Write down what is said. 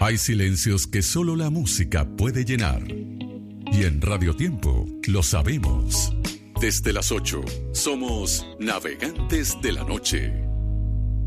Hay silencios que solo la música puede llenar. Y en Radio Tiempo lo sabemos. Desde las 8 somos Navegantes de la Noche.